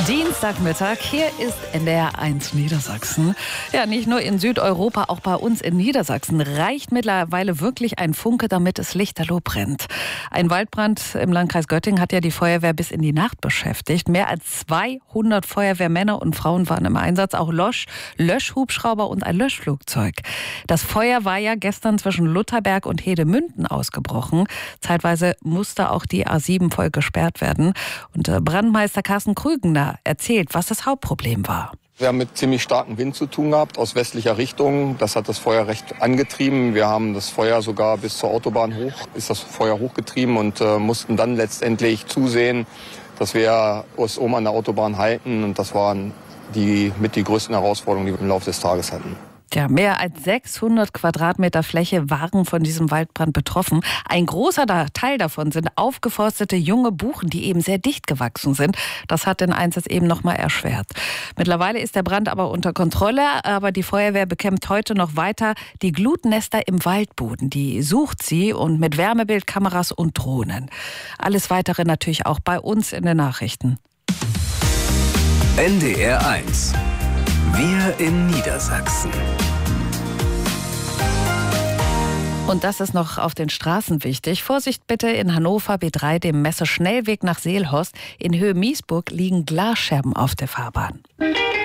Dienstagmittag, hier ist NDR1 Niedersachsen. Ja, nicht nur in Südeuropa, auch bei uns in Niedersachsen reicht mittlerweile wirklich ein Funke, damit es lichterloh brennt. Ein Waldbrand im Landkreis Göttingen hat ja die Feuerwehr bis in die Nacht beschäftigt. Mehr als 200 Feuerwehrmänner und Frauen waren im Einsatz, auch Löschhubschrauber und ein Löschflugzeug. Das Feuer war ja gestern zwischen Lutherberg und Hedemünden ausgebrochen. Zeitweise musste auch die A7 voll gesperrt werden. Und Brandmeister Carsten Krügener erzählt, was das Hauptproblem war. Wir haben mit ziemlich starkem Wind zu tun gehabt, aus westlicher Richtung. Das hat das Feuer recht angetrieben. Wir haben das Feuer sogar bis zur Autobahn hochgetrieben und mussten dann letztendlich zusehen, dass wir uns oben an der Autobahn halten. Und das waren die größten Herausforderungen, die wir im Laufe des Tages hatten. Ja, mehr als 600 Quadratmeter Fläche waren von diesem Waldbrand betroffen. Ein großer Teil davon sind aufgeforstete junge Buchen, die eben sehr dicht gewachsen sind. Das hat den Einsatz eben noch mal erschwert. Mittlerweile ist der Brand aber unter Kontrolle, aber die Feuerwehr bekämpft heute noch weiter die Glutnester im Waldboden. Die sucht sie und mit Wärmebildkameras und Drohnen. Alles Weitere natürlich auch bei uns in den Nachrichten. NDR1. Wir in Niedersachsen. Und das ist noch auf den Straßen wichtig. Vorsicht bitte in Hannover B3, dem Messeschnellweg nach Seelhorst. In Höhe Miesburg liegen Glasscherben auf der Fahrbahn.